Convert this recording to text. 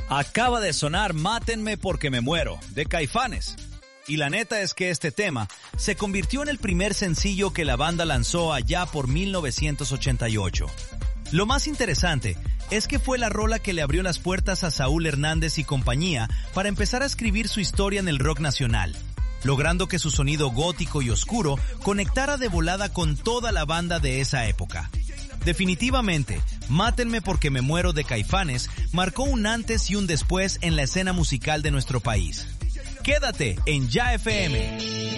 Acaba de sonar Mátenme porque me muero, de Caifanes. Y la neta es que este tema se convirtió en el primer sencillo que la banda lanzó allá por 1988. Lo más interesante es que fue la rola que le abrió las puertas a Saúl Hernández y compañía para empezar a escribir su historia en el rock nacional, logrando que su sonido gótico y oscuro conectara de volada con toda la banda de esa época. Definitivamente, Mátenme porque me muero de Caifanes marcó un antes y un después en la escena musical de nuestro país. Quédate en Ya FM.